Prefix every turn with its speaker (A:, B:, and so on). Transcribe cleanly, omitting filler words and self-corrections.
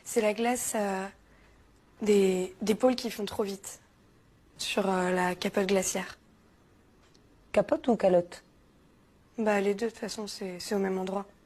A: C'est la glace des pôles qui font trop vite sur la capote glaciaire.
B: Capote ou calotte?
A: Bah les deux, de toute façon, c'est au même endroit.